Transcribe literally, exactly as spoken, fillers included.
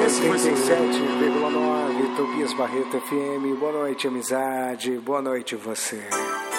oitenta e sete vírgula nove, Tobias Barreto F M. Boa noite, amizade. Boa noite, você.